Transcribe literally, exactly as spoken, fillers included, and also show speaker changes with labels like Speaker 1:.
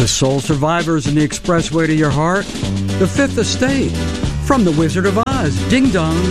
Speaker 1: The soul survivors in the expressway to your heart. The Fifth Estate. From The Wizard of Oz. Ding dong.